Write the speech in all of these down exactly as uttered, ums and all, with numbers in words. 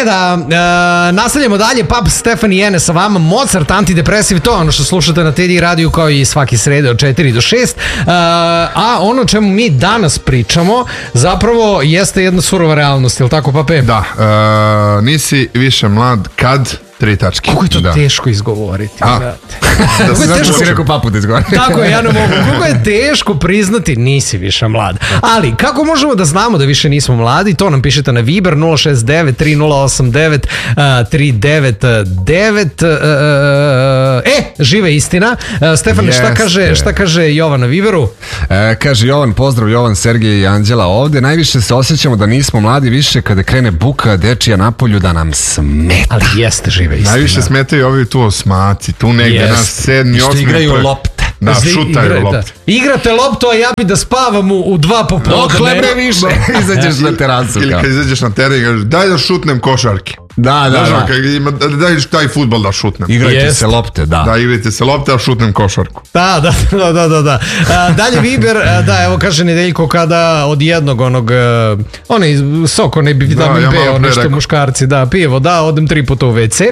E da, uh, nastavljamo dalje. Pap Stefan i Ene sa vama. Mozart, antidepresiv, to je ono što slušate na Teddy radiju kao i svaki srede od četiri do šest. Uh, a ono čemu mi danas pričamo zapravo jeste jedna surova realnost, je li tako, Pape? Da, uh, nisi više mlad kad... Tri tačke. Kako je to da. teško izgovoriti, A. brate. Da se zašto si rekao Papu da izgovori. Tako je, ja ne mogu. Kako je teško priznati nisi više mlad. Ali, kako možemo da znamo da više nismo mladi? To nam pišete na Viber nula šest devet tri nula osam devet tri devet devet. E, žive istina. Stefane, šta kaže, šta kaže Jovan na Viberu? E, kaže Jovan, pozdrav Jovan, Sergej i Anđela ovde. Najviše se osjećamo da nismo mladi više kada krene buka dečija napolju da nam smeta. Ali jeste žive istina. Najviše smetaju ovi tu osmaci, tu negde Jest. na sedmi, Što osmi. igraju pre... lopte. Da, šutaju Igrate. lopte. Igrate loptu, a ja bi da spavam u, u dva popodne. Dokle bre više izađeš na terasu. Ili kad izađeš na teren i kažeš daj da šutnem košarke. Da, da, Znaš, da. kad ima, daj taj fudbal da šutnem. Igrajte Jest. se lopte, da. Da, igrajte se lopte, a šutnem košarku. Da, da, da, da, da, da. A, dalje Viber, a, da, evo kaže Nedeljko kada od jednog onog, a, onaj sok, onaj vitamin ja B, malo ono pre što rekao. muškarci, da, pijevo, da, odem tri puta u ve ce.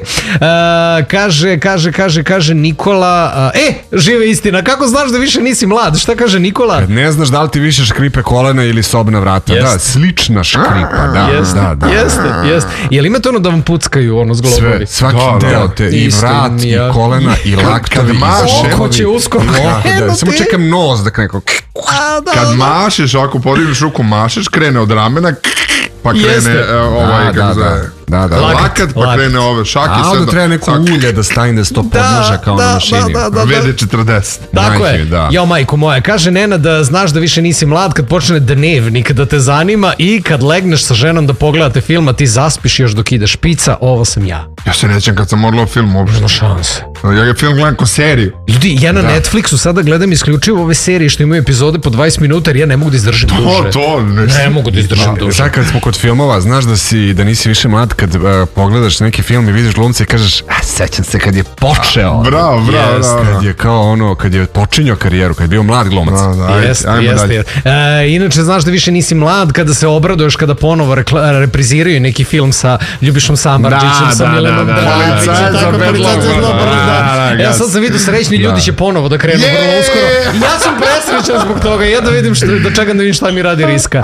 A, kaže, kaže, kaže, kaže Nikola, a, e, žive istina, kako znaš da više nisi mlad? Šta kaže Nikola? Kad ne znaš da li ti više škripe kolena ili sobna vrata. Jest. Da, slična škripa, da, Jeste, da, da. jeste, jeste. Jel imate ono da vam puckaju ono s globovi? Sve, svaki Da, da. deo te, i Isto, vrat, ja. i kolena, i laktovi, kad i maše- Oko će uskoro Da, krenuti. da, samo čekam nos da neko... A, da, Kad da. mašeš, ako podigneš ruku mašeš, krene od ramena, pa krene Jeste. e, ovaj, Da, kako da, zove, da, da. lakat, pa Lakat. krene ove šake. A sve onda da- treba neko sak- ulje da stavim da se to podnoža kao na mašini. Da, da, da, ve de četrdeset. Tako Majke, je. da. Jao, majko moja, kaže Nena da znaš da više nisi mlad kad počne dnevnik da te zanima i kad legneš sa ženom da pogledate film, a ti zaspiš još dok ide špica, ovo sam ja. Ja se nećem kad sam odlao film uopšte. Nema šanse. Ja ga film gledam ko seriju. Ljudi, ja na Da. Netflixu sada gledam isključivo ove serije što imaju epizode po dvadeset minuta jer ja ne mogu da izdržim To, duže. to, ne, Ne mogu da izdržim duže. Sad kad smo kod filmova, znaš da si da nisi više mlad kad uh, pogledaš neki film i vidiš glumca i kažeš, a sećam se kad je počeo. Bravo, bravo, Jest, bravo. Kad je kao ono, kad je počinjao karijeru, kad je bio mlad glumac. Da, da, ajde, Jeste, ajmo jeste, dalje. jeste. E, inače, znaš da više nisi mlad kada se obraduješ kada ponovo rekla, repriziraju neki film sa Ljubišom Samardžićem, Da, sa da, Milenom da, da, Dragićem, Policajac za tako, Bad Policajac za Love. Bad Love, Da, da. da, Ja sad sam vidio srećni ljudi će ponovo da krenu Je! vrlo uskoro. Ja sam presrećan zbog toga, ja da vidim što, da čekam da vidim šta mi radi Riska.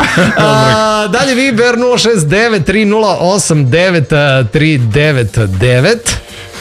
A, dalje Viber nula šest devet tri nula osam devet tri devet devet. Uh,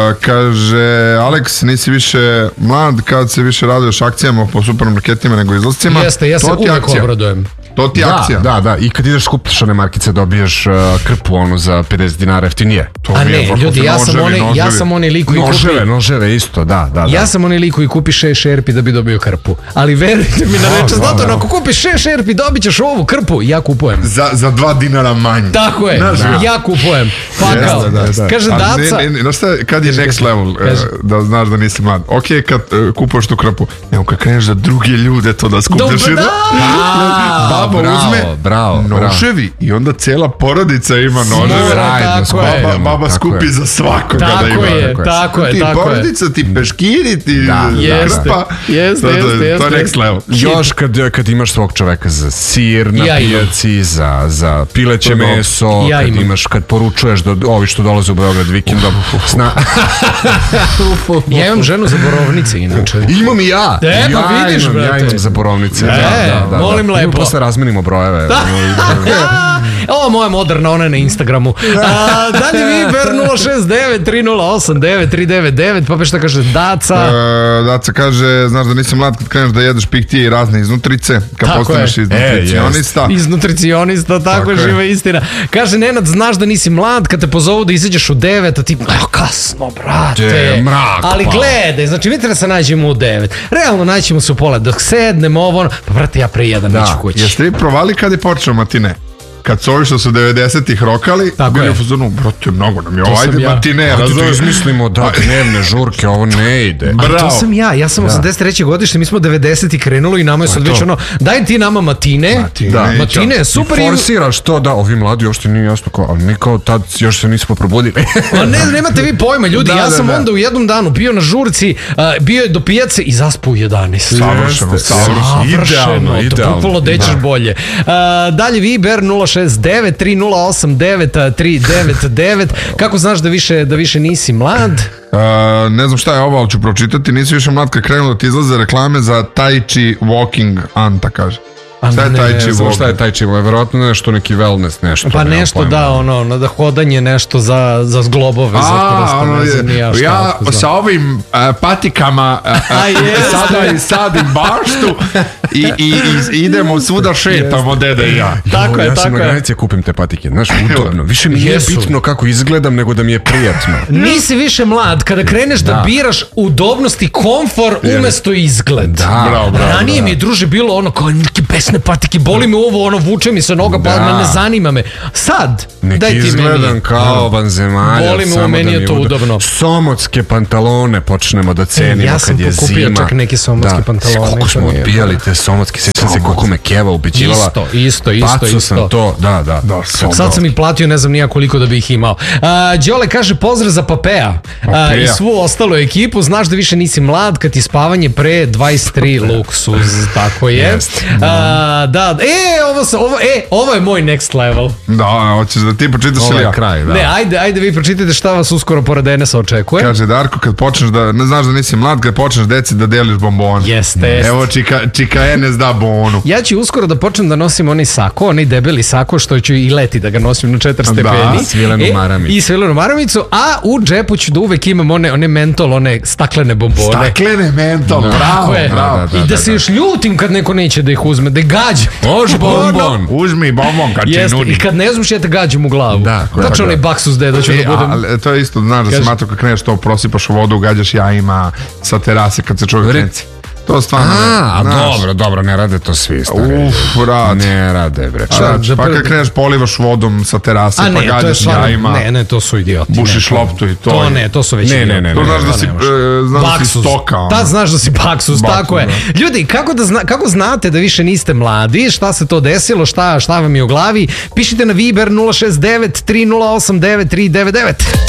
kaže Aleks, nisi više mlad kad se više raduješ akcijama po supermarketima nego izlascima. Jeste, ja se To ti je uvek akcija. obradujem. To ti je Da, akcija. da, da, i kad ideš kupiš one markice dobiješ uh, krpu onu za pedeset dinara jeftinije. To A mi je ne, baš ljudi, ja sam noževi, onaj, ja noževi. sam onaj lik koji kupi... Noževe, noževe isto, da, da, da. Ja sam onaj lik koji kupi šest šerpi da bi dobio krpu. Ali verujte mi na reče, da, zato da. ako kupiš šest šerpi dobit ćeš ovu krpu, ja kupujem. Za, za dva dinara manje. Tako je, Znaš, da. ja kupujem. Pakao. Jeste, da, da. Kaže A Daca... Ne, ne, ne, znaš šta, kad je next level, Kaži. e, da znaš da nisi mlad. Ok, kad e, kupuješ tu krpu, nego kad kreneš da druge ljude to da skupljaš. Dobro, i da. A, Baba bravo, uzme bravo, bravo. noževi i onda cela porodica ima noževe. Mora, Zajedno tako skupimo. je. Baba, baba Tako skupi je. za svakoga da Tako ima. je, tako je, Ti tako je. porodica, ti peškiri, ti Da, Jeste, krpa. jeste, To- to- jeste, To je jeste. next level. Još kad, kad imaš svog čoveka za sir na Ja imam. pijaci, za, za pileće To je dobro. meso, Ja kad imam. imaš, kad poručuješ do ovi što dolaze u Beograd vikendom. Sna... Ja imam ženu za borovnice, inače. Imam i ja. E, pa ja vidiš, imam, brate. Ja imam za borovnice. E, da, da, da, molim da. lepo. Idemo posle razmenimo brojeve. Ovo moja moderna, ona je na Instagramu. A, dalje Viber nula šest devet tri nula osam devet tri devet devet, pa šta kaže Daca. E, Daca kaže, znaš da nisi mlad kad kreneš da jedeš piktije i razne iznutrice, kad Tako postaneš je. iz E, nutricionista. Iz nutricionista, tako, Tako je, je. živa istina. Kaže Nenad, znaš da nisi mlad kad te pozovu da izađeš u devet, a ti, a kasno, brate. De, mrak, Ali pa. gledaj, znači mi treba se nađemo u devet. Realno naćemo se u pola, dok sednemo ovo, ono, pa brate, ja pre jedan Da. neću kući. Jeste li provali kad je počeo matine? Kad su ovi što su devedesetih rokali, Tako bili je. u fazonu, brate, mnogo nam je ovo, sam ajde ja. matine, Ajde da razumiješ? izmislimo da dnevne žurke, ovo ne ide. Ali to Bravo. sam ja, ja sam osamdeset treće godište, mi smo devedeseti krenulo i nama je sad to. već ono, daj ti nama matine, Matine, da, neću. matine, super. I i- forsiraš to da ovi mladi uopšte nije jasno kao, ali mi kao tad još se nismo probudili. Ma ne, nemate vi pojma, ljudi, Da, ja da, sam da. onda u jednom danu bio na žurci, a, bio je do pijace i zaspao u jedanaest. Savršeno, Jeste, savršeno. Idealno, to idealno. bukvalno dećeš bolje. A, dalje Viber nula šest šest devet tri nula osam devet tri devet devet. Kako znaš da više, da više nisi mlad? Uh, ne znam šta je ovo, ali ću pročitati. Nisi više mlad kad krenulo da ti izlaze reklame za Tai Chi Walking, Anta kaže. Šta je Tai Chi Walking? Šta je Walking? Tai Chi Walking? Verovatno nešto, neki wellness, nešto. Pa nemam nešto pojma. da, ono, ono, da hodanje nešto za, za zglobove. za A, prste, ono ne je, znam ni ja šta, ja ako znam. sa ovim uh, patikama uh, A, jeste. sada i sadim baštu i, i, i idemo svuda šetamo, dede i ja. Tako je, ja sam tako na je. granici kupim te patike, znaš, udobno. Više mi nije Jesu. bitno kako izgledam, nego da mi je prijatno. Nisi više mlad kada kreneš da, Da. biraš udobnost i komfor umesto izgled. Da, Bravo, bravo. Ranije mi je, druže, bilo ono kao neke besne patike, boli me ovo, ono, vuče mi se noga, pa Da. me ne zanima me. Sad, Nek daj ti izgledam meni. kao vanzemaljac. Boli me, samo meni da je mi to udo- udobno. Somotske pantalone počnemo da cenimo ja sam kad je kupio zima. čak neke somotske pantalone, Koliko to smo mi je- odbijali te somotske, sjećam se koliko me Keva ubeđivala. Isto, isto, isto, Pacu isto. sam to, da, da. da Sad sam ih platio, ne znam nija koliko da bi ih imao. A, Đole kaže pozdrav za Papea A, i svu ostalu ekipu. Znaš da više nisi mlad kad ti spavanje pre dvadeset tri luksuz. Tako je. Jest. A, da, e, ovo, sa, ovo, e, ovo je moj next level. Da, hoćeš da ti pročitaš Ovo ili je ja? kraj, da. Ne, ajde, ajde vi pročitajte šta vas uskoro pored Enesa očekuje. Kaže Darko, kad počneš da, ne znaš da nisi mlad, kad počneš deci da deliš bombone. Jeste, jeste. Evo čika, čika Enes da bonu. Ja ću uskoro da počnem da nosim onaj sako, onaj debeli sako što ću i leti da ga nosim na četiri stepeni. svilenu maramicu. I svilenu maramicu, a u džepu ću da uvek imam one, one mentol, one staklene bombone. Staklene mentol, Da. bravo, Tako je. bravo. Da, da, I da da, se da. još ljutim kad neko neće da ih uzme, da ih gađam. Može bonbon. Uzmi bombon kad ti Jeste, nudi. i kad ne uzmeš ja te gađam u glavu. Da, Tačno tako onaj je. baksus deda ću E, da budem. ali to je isto, znaš da Kaži. se matro kad kreneš to, prosipaš u vodu, gađaš jajima sa terase kad se čovjek Ri- krenci. To stvarno A, ne, znaš. dobro, dobro, ne rade to svi, stari. Uf, rad. Ne rade, bre. Šta? Pa kad kreneš polivaš vodom sa terase, A pa ne, to je gađaš stvarno, jajima, ne, ne, to su idioti. bušiš ne, loptu i to. To je- ne, to su već Ne, ne, idioti. ne, To ne, znaš da to si, ne može. e, znaš da si Baksuz. stoka. ono. Da, znaš da si baksus, Baksus, tako je. da. Ljudi, kako, da zna, kako znate da više niste mladi, šta se to desilo, šta, šta vam je u glavi, pišite na Viber nula šest devet tri nula osam devet tri devet devet.